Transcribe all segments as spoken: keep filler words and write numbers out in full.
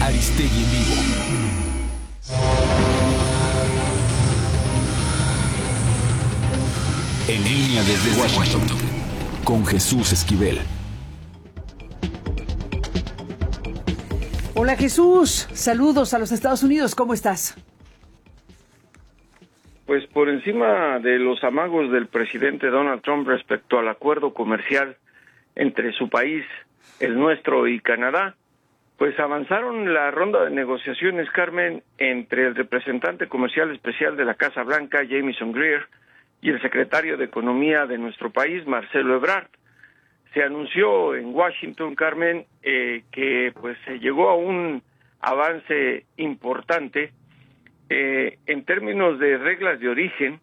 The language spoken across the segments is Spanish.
Aristegui en vivo. En línea desde Washington, con Jesús Esquivel. Hola Jesús, saludos a los Estados Unidos, ¿cómo estás? Pues por encima de los amagos del presidente Donald Trump respecto al acuerdo comercial entre su país, el nuestro y Canadá, pues avanzaron la ronda de negociaciones, Carmen, entre el representante comercial especial de la Casa Blanca, Jamieson Greer, y el secretario de Economía de nuestro país, Marcelo Ebrard. Se anunció en Washington, Carmen, eh, que pues se llegó a un avance importante eh, en términos de reglas de origen,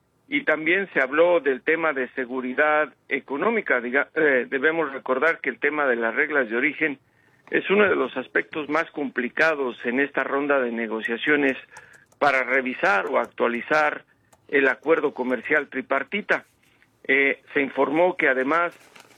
y también se habló del tema de seguridad económica. Diga, eh, debemos recordar que el tema de las reglas de origen es uno de los aspectos más complicados en esta ronda de negociaciones para revisar o actualizar el acuerdo comercial tripartita. Eh, se informó que además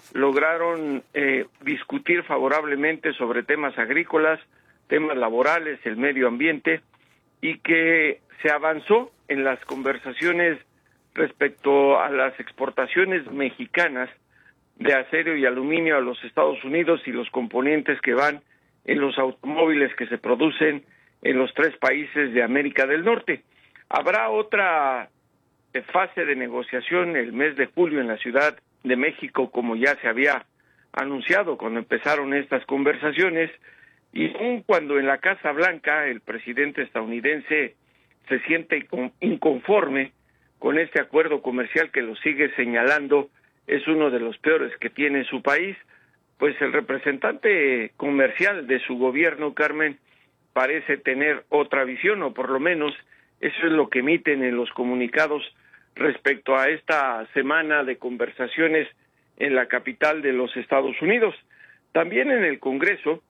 lograron eh, discutir favorablemente sobre temas agrícolas, temas laborales, el medio ambiente, y que se avanzó en las conversaciones respecto a las exportaciones mexicanas de acero y aluminio a los Estados Unidos y los componentes que van en los automóviles que se producen en los tres países de América del Norte. Habrá otra fase de negociación el mes de julio en la Ciudad de México, como ya se había anunciado cuando empezaron estas conversaciones, y aun cuando en la Casa Blanca el presidente estadounidense se siente inconforme con este acuerdo comercial que lo sigue señalando es uno de los peores que tiene su país, pues el representante comercial de su gobierno, Carmen, parece tener otra visión, o por lo menos eso es lo que emiten en los comunicados respecto a esta semana de conversaciones en la capital de los Estados Unidos. También en el Congreso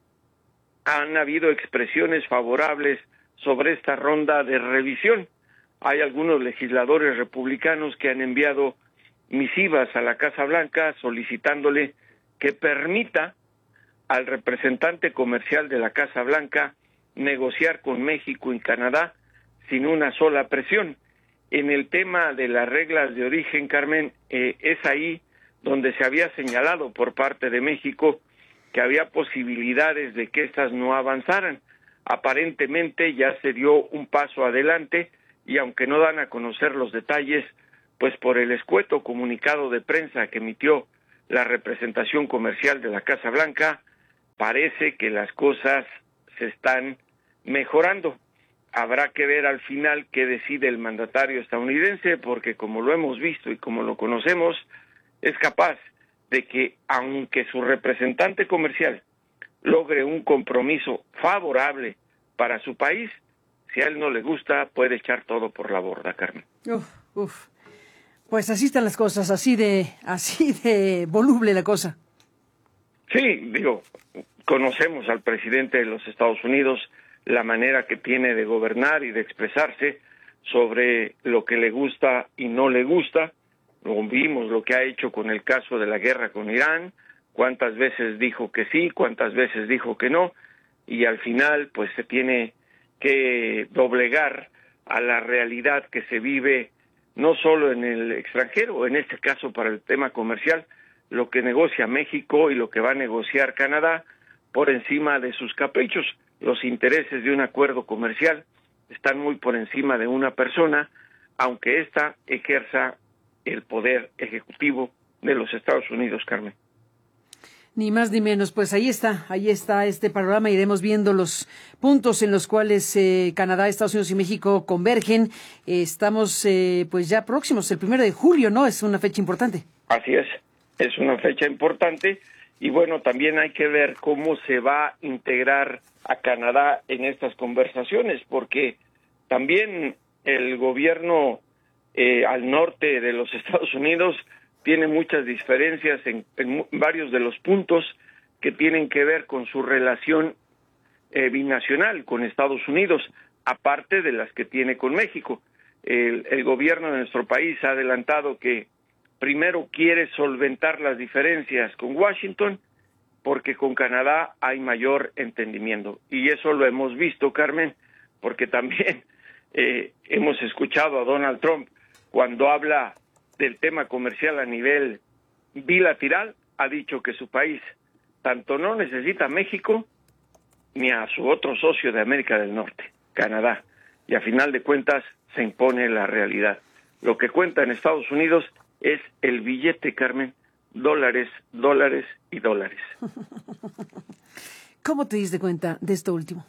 han habido expresiones favorables sobre esta ronda de revisión. Hay algunos legisladores republicanos que han enviado misivas a la Casa Blanca solicitándole que permita al representante comercial de la Casa Blanca negociar con México y Canadá sin una sola presión. En el tema de las reglas de origen, Carmen, eh, es ahí donde se había señalado por parte de México que había posibilidades de que éstas no avanzaran. Aparentemente ya se dio un paso adelante, y aunque no dan a conocer los detalles, pues por el escueto comunicado de prensa que emitió la representación comercial de la Casa Blanca, parece que las cosas se están mejorando. Habrá que ver al final qué decide el mandatario estadounidense, porque como lo hemos visto y como lo conocemos, es capaz de que, aunque su representante comercial logre un compromiso favorable para su país, si a él no le gusta, puede echar todo por la borda, Carmen. Uf, uf. Pues así están las cosas, así de, así de voluble la cosa. Sí, digo, conocemos al presidente de los Estados Unidos, la manera que tiene de gobernar y de expresarse sobre lo que le gusta y no le gusta. Lo vimos lo que ha hecho con el caso de la guerra con Irán, cuántas veces dijo que sí, cuántas veces dijo que no, y al final pues se tiene que doblegar a la realidad que se vive no solo en el extranjero, en este caso para el tema comercial, lo que negocia México y lo que va a negociar Canadá por encima de sus caprichos. Los intereses de un acuerdo comercial están muy por encima de una persona, aunque ésta ejerza el poder ejecutivo de los Estados Unidos, Carmen. Ni más ni menos, pues ahí está, ahí está este panorama. Iremos viendo los puntos en los cuales eh, Canadá, Estados Unidos y México convergen. Eh, estamos eh, pues ya próximos, el primero de julio, ¿no? Es una fecha importante. Así es, es una fecha importante, y bueno, también hay que ver cómo se va a integrar a Canadá en estas conversaciones, porque también el gobierno eh, al norte de los Estados Unidos tiene muchas diferencias en, en varios de los puntos que tienen que ver con su relación eh, binacional con Estados Unidos, aparte de las que tiene con México. El, el gobierno de nuestro país ha adelantado que primero quiere solventar las diferencias con Washington porque con Canadá hay mayor entendimiento. Y eso lo hemos visto, Carmen, porque también eh, hemos escuchado a Donald Trump cuando habla del tema comercial a nivel bilateral, ha dicho que su país tanto no necesita a México ni a su otro socio de América del Norte, Canadá. Y a final de cuentas se impone la realidad. Lo que cuenta en Estados Unidos es el billete, Carmen, dólares, dólares y dólares. ¿Cómo te diste cuenta de esto último?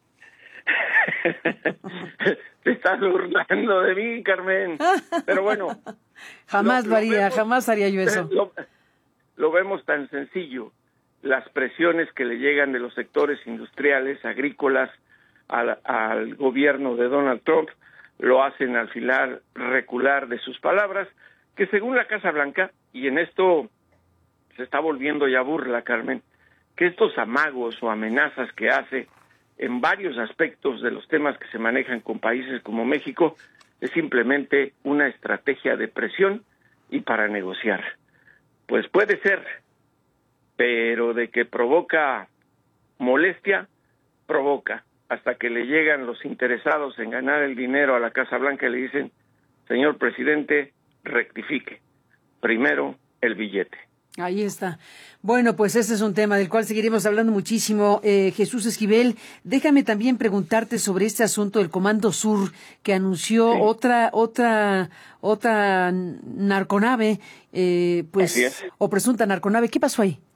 Te estás burlando de mí, Carmen. Pero bueno. Jamás lo, lo haría, lo vemos, jamás haría yo eso. Lo, lo vemos tan sencillo. Las presiones que le llegan de los sectores industriales, agrícolas, al, al gobierno de Donald Trump, lo hacen al final recular de sus palabras, que según la Casa Blanca, y en esto se está volviendo ya burla, Carmen, que estos amagos o amenazas que hace en varios aspectos de los temas que se manejan con países como México, es simplemente una estrategia de presión y para negociar. Pues puede ser, pero de que provoca molestia, provoca, hasta que le llegan los interesados en ganar el dinero a la Casa Blanca y le dicen, señor presidente, rectifique, primero el billete. Ahí está. Bueno, pues este es un tema del cual seguiremos hablando muchísimo. Eh, Jesús Esquivel, déjame también preguntarte sobre este asunto del Comando Sur que anunció sí. otra otra otra narconave, eh, pues o presunta narconave. ¿Qué pasó ahí?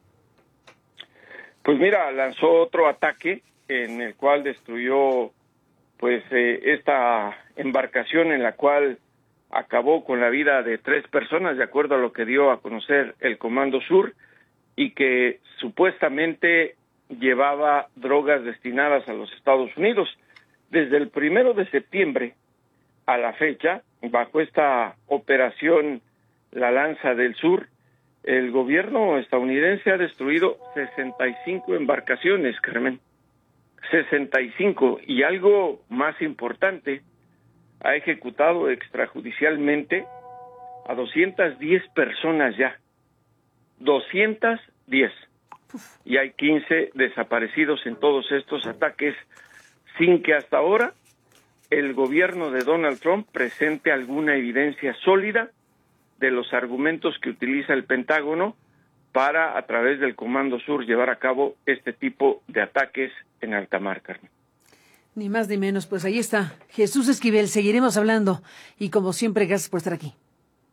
Pues mira, lanzó otro ataque en el cual destruyó pues eh, esta embarcación en la cual acabó con la vida de tres personas, de acuerdo a lo que dio a conocer el Comando Sur, y que supuestamente llevaba drogas destinadas a los Estados Unidos. Desde el primero de septiembre a la fecha, bajo esta operación La Lanza del Sur, el gobierno estadounidense ha destruido sesenta y cinco embarcaciones, Carmen. sesenta y cinco, y algo más importante, ha ejecutado extrajudicialmente a doscientas diez personas ya. doscientas diez. Y hay quince desaparecidos en todos estos ataques, sin que hasta ahora el gobierno de Donald Trump presente alguna evidencia sólida de los argumentos que utiliza el Pentágono para, a través del Comando Sur, llevar a cabo este tipo de ataques en alta mar, Carmen. Ni más ni menos, pues ahí está. Jesús Esquivel, seguiremos hablando y como siempre, gracias por estar aquí.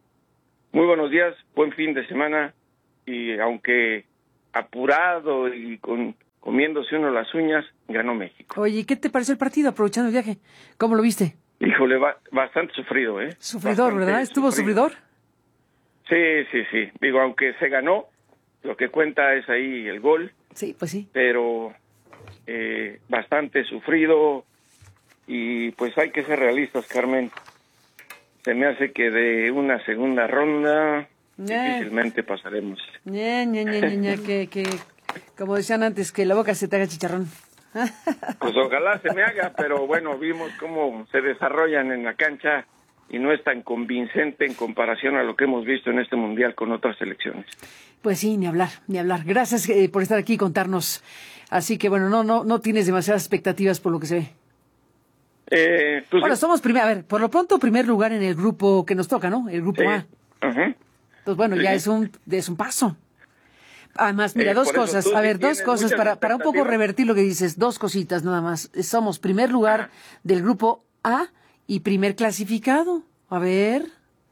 Muy buenos días, buen fin de semana y aunque apurado y con, comiéndose uno las uñas, ganó México. Oye, ¿qué te pareció el partido aprovechando el viaje? ¿Cómo lo viste? Híjole, ba- bastante sufrido, ¿eh? Sufridor, bastante ¿verdad? ¿Estuvo sufrido. sufridor? Sí, sí, sí. Digo, aunque se ganó, lo que cuenta es ahí el gol. Sí, pues sí. Pero eh, bastante sufrido y pues hay que ser realistas, Carmen. Se me hace que de una segunda ronda ñe. difícilmente pasaremos. Ñe, ñe, ñe, ñe, ñe, que, que, como decían antes, que la boca se te haga chicharrón. Pues ojalá se me haga, pero bueno, vimos cómo se desarrollan en la cancha y no es tan convincente en comparación a lo que hemos visto en este Mundial con otras selecciones. Pues sí, ni hablar, ni hablar. Gracias eh, por estar aquí y contarnos. Así que bueno, no no no tienes demasiadas expectativas por lo que se ve. Eh, pues bueno, sí. somos primer, a ver, por lo pronto primer lugar en el grupo que nos toca, ¿no? El grupo sí. A. Uh-huh. Entonces bueno, sí. ya es un es un paso. Además, mira, Eh, dos por eso cosas, tú a sí ver, dos tienes cosas muchas para para un poco expectativas. revertir lo que dices, dos cositas nada más. Somos primer lugar Ajá. del grupo A y primer clasificado. A ver.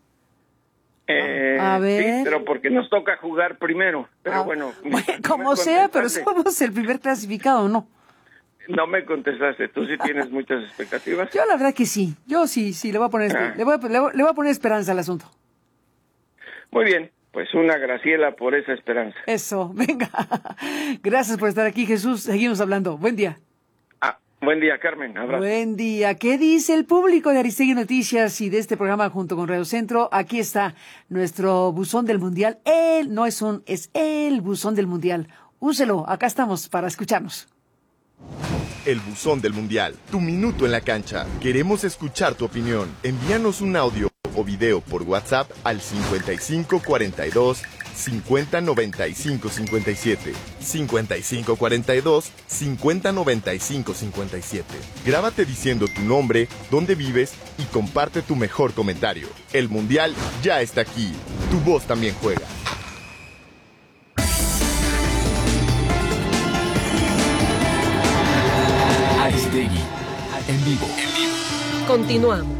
Eh, A ver. Sí, pero porque nos toca jugar primero. Pero Ah, bueno, bueno, no como me sea, pero contestaste. somos el primer clasificado, ¿no? No me contestaste. ¿Tú sí tienes muchas expectativas? Yo la verdad que sí. Yo sí, sí, le voy a poner, Ah. le voy a, le voy, le voy a poner esperanza al asunto. Muy bien. Pues una Graciela por esa esperanza. Eso, venga. Gracias por estar aquí, Jesús. Seguimos hablando. Buen día. Ah, buen día, Carmen. Abrazo. Buen día. ¿Qué dice el público de Aristegui Noticias y de este programa junto con Radio Centro? Aquí está nuestro buzón del Mundial. Él no es un, es el buzón del Mundial. Úselo. Acá estamos para escucharnos. El buzón del Mundial. Tu minuto en la cancha. Queremos escuchar tu opinión. Envíanos un audio o video por WhatsApp al cincuenta y cinco cuarenta y dos cincuenta noventa y cinco cincuenta y siete. cincuenta y cinco cuarenta y dos, cincuenta noventa y cinco cincuenta y siete. Grábate diciendo tu nombre, dónde vives y comparte tu mejor comentario. El Mundial ya está aquí. Tu voz también juega. Aristegui, en vivo. Continuamos.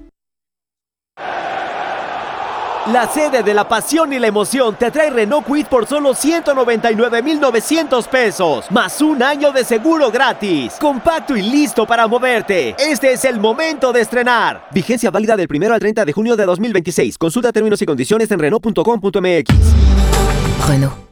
La sede de la pasión y la emoción te trae Renault Kwid por solo ciento noventa y nueve mil novecientos pesos, más un año de seguro gratis. Compacto y listo para moverte. Este es el momento de estrenar. Vigencia válida del primero al treinta de junio de dos mil veintiséis. Consulta términos y condiciones en Renault punto com punto m x. Renault.